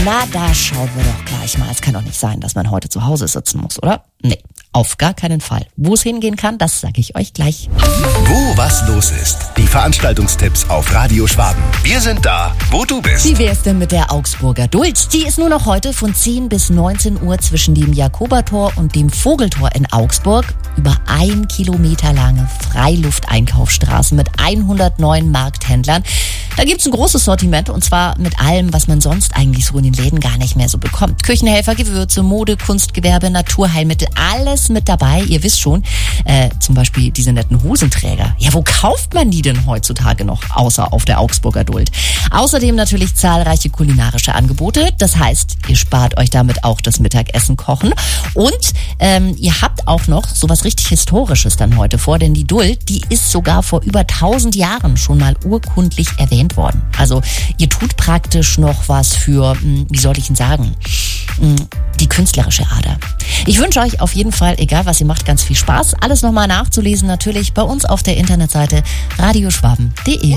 Na, da schauen wir doch gleich mal. Es kann doch nicht sein, dass man heute zu Hause sitzen muss, oder? Nee, auf gar keinen Fall. Wo es hingehen kann, das sage ich euch gleich. Wo was los ist. Die Veranstaltungstipps auf Radio Schwaben. Wir sind da, wo du bist. Wie wär's denn mit der Augsburger Duld? Die ist nur noch heute von 10 bis 19 Uhr zwischen dem Jakobertor und dem Vogeltor in Augsburg. Über 1 Kilometer lange Freilufteinkaufsstraße mit 109 Markthändlern. Da gibt's ein großes Sortiment und zwar mit allem, was man sonst eigentlich so in den Läden gar nicht mehr so bekommt. Küchenhelfer, Gewürze, Mode, Kunstgewerbe, Naturheilmittel, alles mit dabei. Ihr wisst schon, zum Beispiel diese netten Hosenträger. Ja, wo kauft man die denn heutzutage noch, außer auf der Augsburger Duld? Außerdem natürlich zahlreiche kulinarische Angebote. Das heißt, ihr spart euch damit auch das Mittagessen kochen. Und ihr habt auch noch sowas richtig Historisches dann heute vor, denn die Duld, die ist sogar vor über 1000 Jahren schon mal urkundlich erwähnt worden. Also ihr tut praktisch noch was für, wie soll ich denn sagen, die künstlerische Ader. Ich wünsche euch auf jeden Fall, egal was ihr macht, ganz viel Spaß. Alles nochmal nachzulesen natürlich bei uns auf der Internetseite radioschwaben.de.